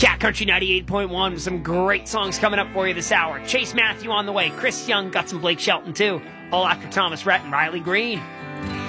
Cat Country 98.1 with some great songs coming up for you this hour. Chase Matthew on the way. Chris Young got some Blake Shelton too. All after Thomas Rhett and Riley Green.